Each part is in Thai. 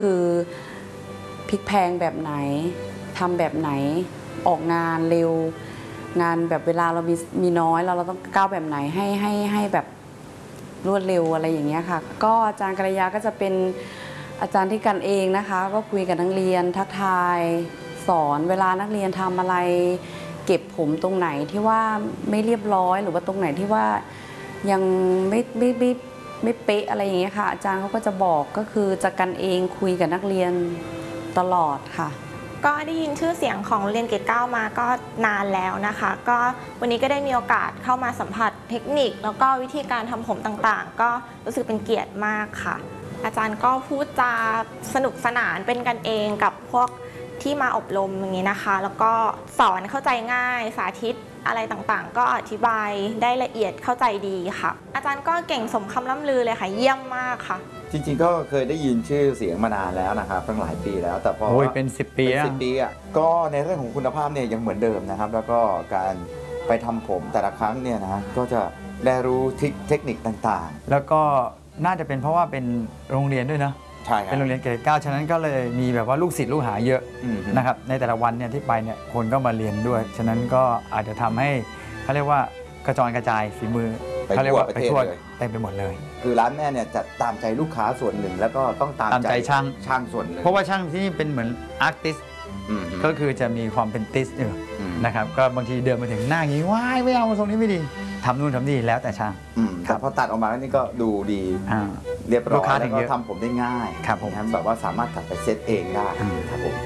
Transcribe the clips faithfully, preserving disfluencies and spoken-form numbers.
คือพลิกแพงแบบไหนทำแบบไหนออกงานเร็วงานแบบเวลาเรามีมีน้อยเราเราต้องก้าวแบบไหนให้ให้ให้แบบรวดเร็วอะไรอย่างเงี้ยค่ะก็อาจารย์กัลยาก็จะเป็นอาจารย์ที่กันเองนะคะก็คุยกับนักเรียนทักทายสอนเวลานักเรียนทำอะไรเก็บผมตรงไหนที่ว่าไม่เรียบร้อยหรือว่าตรงไหนที่ว่ายังไม่ไม่ไม่ไม่เป๊ะอะไรอย่างเงี้ยค่ะอาจารย์เขาก็จะบอกก็คือจะกันเองคุยกับนักเรียนตลอดค่ะก็ได้ยินชื่อเสียงของเรียนเกรดเก้ามาก็นานแล้วนะคะก็วันนี้ก็ได้มีโอกาสเข้ามาสัมผัสเทคนิคแล้วก็วิธีการทำผมต่างๆก็รู้สึกเป็นเกียรติมากค่ะอาจารย์ก็พูดจาสนุกสนานเป็นกันเองกับพวกที่มาอบรมอย่างนี้นะคะแล้วก็สอนเข้าใจง่ายสาธิตอะไรต่างๆก็อธิบายได้ละเอียดเข้าใจดีค่ะอาจารย์ก็เก่งสมคำล่ำลือเลยค่ะเยี่ยมมากค่ะจริงๆก็เคยได้ยินชื่อเสียงมานานแล้วนะครับตั้งหลายปีแล้วแต่พอโอ้ยเป็นสิบปีเป็นสิบปีอ่ะก็ในเรื่องของคุณภาพเนี่ยยังเหมือนเดิมนะครับแล้วก็การไปทำผมแต่ละครั้งเนี่ยนะก็จะได้รู้เทคนิคต่างๆแล้วก็น่าจะเป็นเพราะว่าเป็นโรงเรียนด้วยนะใช่ครับเป็นโรงเรียนเกรดเก้าฉะนั้นก็เลยมีแบบว่าลูกศิษย์ลูกหาเยอะนะครับในแต่ละวันเนี่ยที่ไปเนี่ยคนก็มาเรียนด้วยฉะนั้นก็อาจจะทำให้เขาเรียกว่ากระจายกระจายฝีมือเขาเรียกว่าไปทั่วเต็มไปหมดเลยคือร้านแม่เนี่ยจะตามใจลูกค้าส่วนหนึ่งแล้วก็ต้องตามใจช่างช่างส่วนหนึ่งเพราะว่าช่างที่นี่เป็นเหมือนอาร์ติสก็คือจะมีความเป็นติสอยู่นะครับก็บางทีเดินมาถึงหน้าอย่างนี้ว้ายไม่เอาทรงนี้ไม่ดีทำนู่นทำนี่แล้วแต่ช่างแต่พอตัดออกมาแล้วนี่ก็ดูดีเรียบร้อยแล้วก็ทำผมได้ง่ายครับผมแบบว่าสามารถกลับไปเซตเองได้ครับผม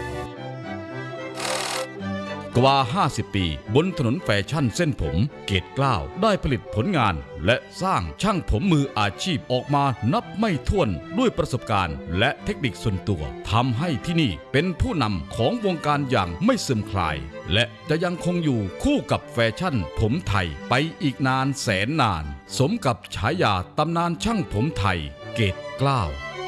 กว่าห้าสิบปีบนถนนแฟชั่นเส้นผมเกรดเก้าได้ผลิตผลงานและสร้างช่างผมมืออาชีพออกมานับไม่ถ้วนด้วยประสบการณ์และเทคนิคส่วนตัวทำให้ที่นี่เป็นผู้นำของวงการอย่างไม่เสื่อมคลายและจะยังคงอยู่คู่กับแฟชั่นผมไทยไปอีกนานแสนนานสมกับฉายาตำนานช่างผมไทยเกรดเก้า